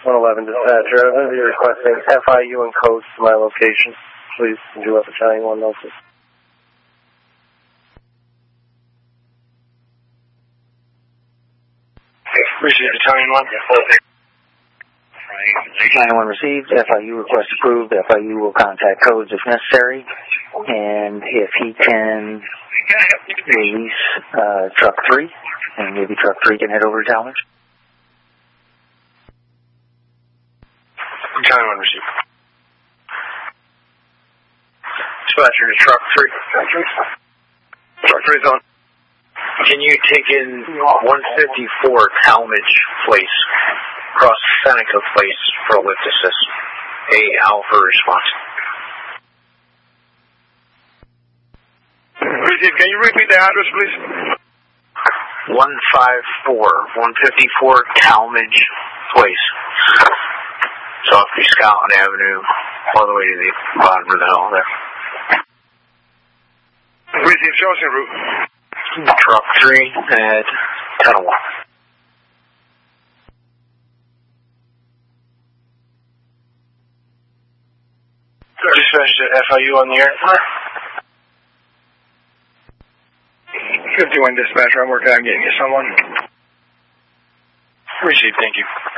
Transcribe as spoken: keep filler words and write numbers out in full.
one eleven dispatcher. I'm going to be requesting F I U and codes to my location. Please, can you let Battalion one know, please? Received, Battalion one. Battalion one received. F I U request approved. F I U will contact codes if necessary. And if he can release uh, truck three, and maybe truck three can head over to Talmadge. Battalion one received. Dispatcher to truck three. Truck three's on. Can you take in one fifty-four Talmadge Place, across Seneca Place for a lift assist? A Alpha response. Received. Can you repeat the address, please? one fifty-four, one fifty-four Talmadge Place. It's off the Scotland Avenue, all the way to the bottom of the hill there. Received. Show us your route. Truck three at ten oh one. Dispatch to F I U on the air. fifty-one dispatcher, I'm working on getting you someone. Received, thank you.